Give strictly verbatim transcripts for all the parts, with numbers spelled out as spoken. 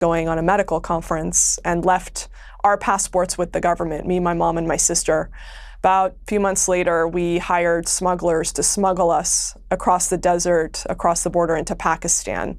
going on a medical conference and left our passports with the government, me, my mom, and my sister. About a few months later, we hired smugglers to smuggle us across the desert, across the border into Pakistan.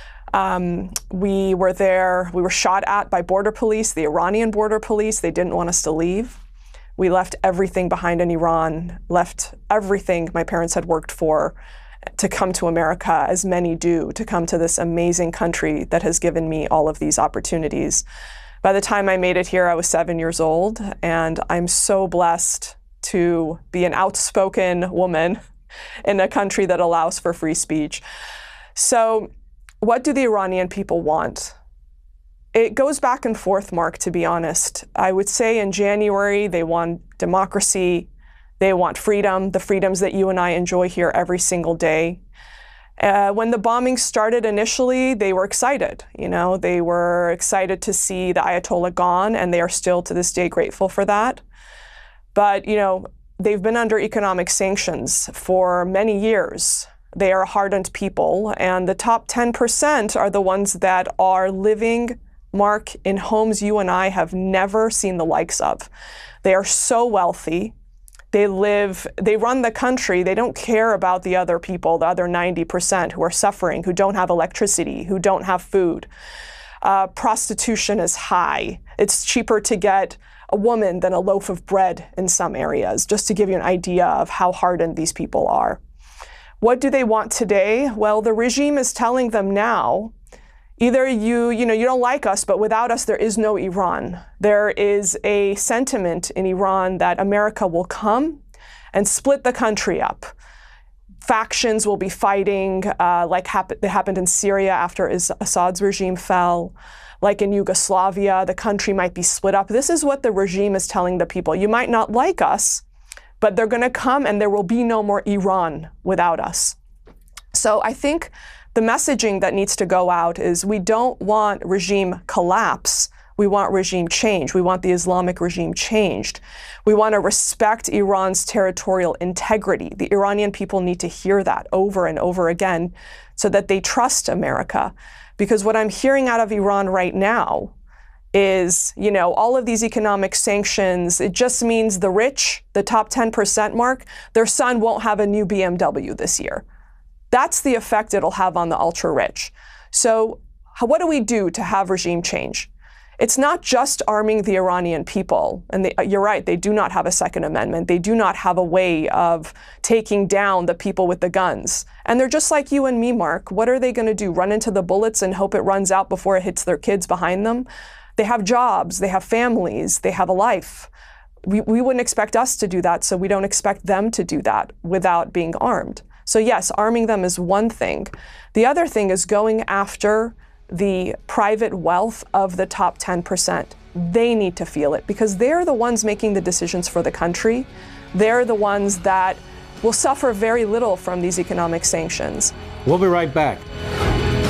Um, we were there, we were shot at by border police, the Iranian border police. They didn't want us to leave. We left everything behind in Iran, left everything my parents had worked for to come to America, as many do, to come to this amazing country that has given me all of these opportunities. By the time I made it here, I was seven years old, and I'm so blessed to be an outspoken woman in a country that allows for free speech. So what do the Iranian people want? It goes back and forth, Mark, to be honest. I would say in January, they want democracy, they want freedom, the freedoms that you and I enjoy here every single day. Uh, when the bombing started initially, they were excited. You know, they were excited to see the Ayatollah gone, and they are still to this day grateful for that. But, you know, they've been under economic sanctions for many years. They are a hardened people, and the top ten percent are the ones that are living, Mark, in homes you and I have never seen the likes of. They are so wealthy. They live, they run the country. They don't care about the other people, the other ninety percent who are suffering, who don't have electricity, who don't have food. Uh, prostitution is high. It's cheaper to get a woman than a loaf of bread in some areas, just to give you an idea of how hardened these people are. What do they want today? Well, the regime is telling them now, either you, you know, you don't like us, but without us, there is no Iran. There is a sentiment in Iran that America will come and split the country up. Factions will be fighting, uh, like hap- it happened in Syria after Assad's regime fell. Like in Yugoslavia, the country might be split up. This is what the regime is telling the people. You might not like us, but they're going to come and there will be no more Iran without us. So I think the messaging that needs to go out is we don't want regime collapse. We want regime change. We want the Islamic regime changed. We want to respect Iran's territorial integrity. The Iranian people need to hear that over and over again so that they trust America. Because what I'm hearing out of Iran right now is, you know, all of these economic sanctions, it just means the rich, the top ten percent mark, their son won't have a new B M W this year. That's the effect it'll have on the ultra-rich. So how, what do we do to have regime change? It's not just arming the Iranian people. And they, you're right, they do not have a Second Amendment. They do not have a way of taking down the people with the guns. And they're just like you and me, Mark. What are they going to do? Run into the bullets and hope it runs out before it hits their kids behind them? They have jobs, they have families, they have a life. We, we wouldn't expect us to do that, so we don't expect them to do that without being armed. So yes, arming them is one thing. The other thing is going after the private wealth of the top ten percent. They need to feel it because they're the ones making the decisions for the country. They're the ones that will suffer very little from these economic sanctions. We'll be right back.